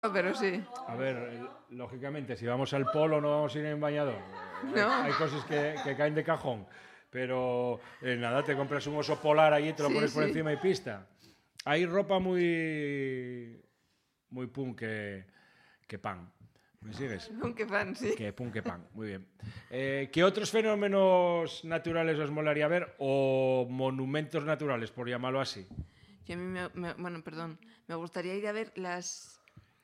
Pero sí. A ver, lógicamente, si vamos al polo no vamos a ir en bañador. No. Hay cosas que caen de cajón. Pero nada, te compras un oso polar ahí y te lo Sí, pones por sí. encima y pista. Hay ropa muy punk que pan. ¿Me sigues? Aunque fan, sí. Que punk que pan. Muy bien. ¿Qué otros fenómenos naturales os molaría ver? O monumentos naturales, por llamarlo así. Yo a mí bueno, perdón. Me gustaría ir a ver las...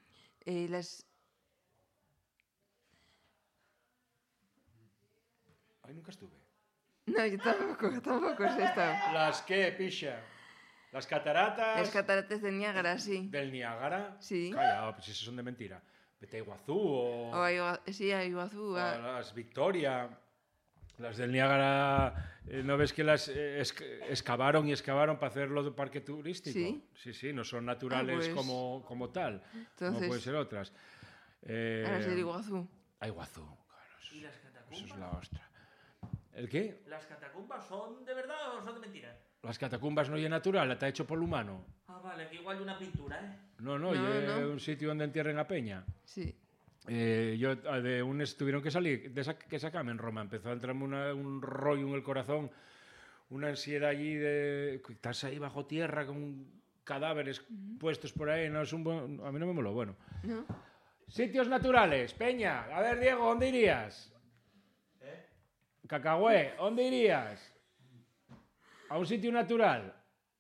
Ay, nunca estuve. No, yo tampoco he estado. ¿Las qué, picha? Las cataratas... Las cataratas de Niágara, sí. ¿Del Niágara? Sí. Calla, pues esos son de mentira. Vete a Iguazú o Sí, a Iguazú. a las Victoria. Las del Niágara, ¿no ves que las excavaron y excavaron para hacerlo de parque turístico? Sí. Sí, no son naturales pues, como tal. Entonces, como pueden ser otras. A las de Iguazú. A Iguazú, claro. ¿Y las catacumbas? Eso es la ostra. ¿El qué? ¿Las catacumbas son de verdad o son de mentira? Las catacumbas no es natural, está hecho por el humano. Ah, vale, que igual de una pintura, ¿eh? No, No, es no. un sitio donde entierren a peña. Sí. Tuvieron que salir, que sacarme en Roma, empezó a entrarme un rollo en el corazón, una ansiedad allí de estás ahí bajo tierra con cadáveres puestos por ahí, no es a mí no me moló, bueno. ¿No? Sitios naturales, Peña, a ver Diego, ¿dónde irías? Cacahué, ¿dónde irías? ¿A un sitio natural?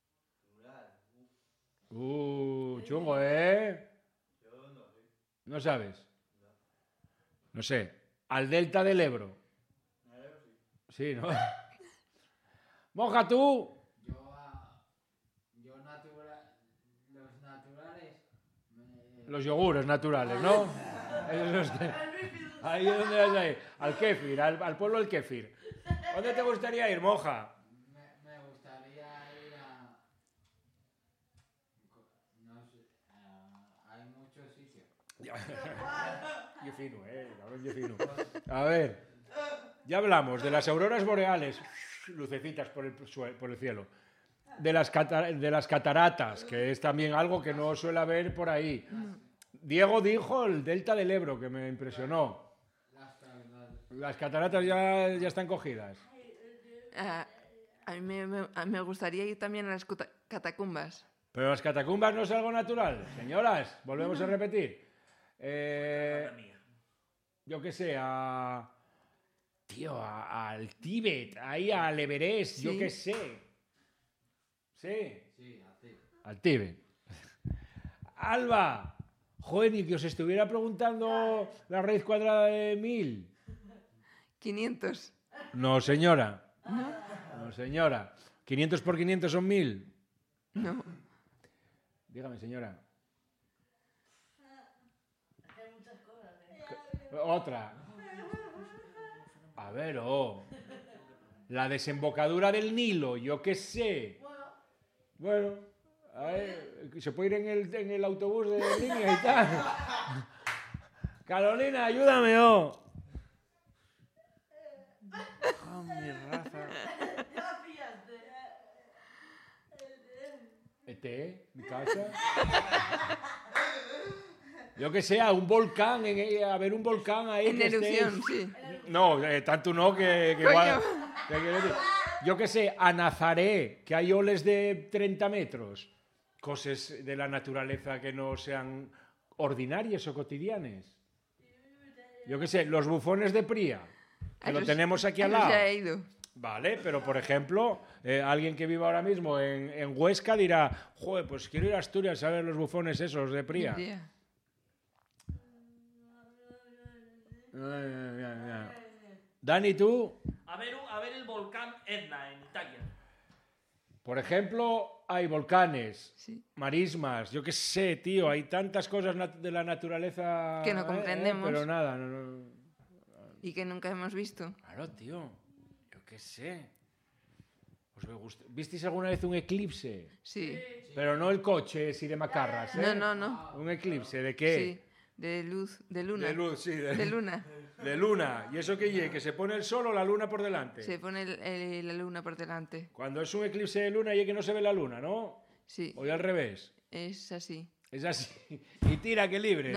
Chungo, ¿eh? ¿No sabes? No sé, al delta del Ebro. Sí, ¿no? Moja tú. Los naturales. Los yogures naturales, ¿no? Ahí es donde vas a ir. Al kéfir, al pueblo del kéfir. ¿Dónde te gustaría ir, Moja? Me gustaría ir a. No sé. Hay muchos sitios. Yo fino, cabrón, yo fino. A ver, ya hablamos de las auroras boreales, lucecitas por el cielo. De las cataratas, que es también algo que no suele haber por ahí. Diego dijo el delta del Ebro, que me impresionó. Las cataratas ya están cogidas. A mí me gustaría ir también a las catacumbas. Pero las catacumbas no es algo natural. Señoras, volvemos a repetir. Yo qué sé, al Tíbet, ahí al Everest, Sí. yo qué sé. Sí. Sí, así. Al Tíbet. Alba, joder, ni que os estuviera preguntando la raíz cuadrada de 1000. 500. No, señora. No, señora. 500 por 500 son 1000. No. Dígame, señora. Otra. A ver, la desembocadura del Nilo, yo qué sé. Bueno, a ver, se puede ir en el autobús de línea y tal. Carolina, ayúdame, mi raza. Mi casa. Yo que sé, a un volcán, a ver un volcán ahí. En erupción, sí. No, tanto no que igual. Yo que sé, a Nazaré, que hay oles de 30 metros. Cosas de la naturaleza que no sean ordinarias o cotidianas. Yo que sé, los bufones de Pría, que lo tenemos aquí al lado. Ya he ido. Vale, pero por ejemplo, alguien que viva ahora mismo en Huesca dirá, joder, pues quiero ir a Asturias a ver los bufones esos de Pría. Yeah. Dani, ¿tú? A ver el volcán Etna en Italia. Por ejemplo, hay volcanes, Sí. marismas, yo qué sé, tío, hay tantas cosas de la naturaleza Que no comprendemos. pero nada. No. Y que nunca hemos visto. Claro, tío, yo qué sé. ¿Visteis alguna vez un eclipse? Sí. Pero no el coche, sí, de macarras, ¿eh? No. ¿Un eclipse de qué? Sí. De luz, de luna. De luz, sí. De luna. De luna. ¿Y eso qué lleva? ¿Que se pone el sol o la luna por delante? Se pone la luna por delante. Cuando es un eclipse de luna y que no se ve la luna, ¿no? Sí. O al revés. Es así. Es así. Y tira que libre.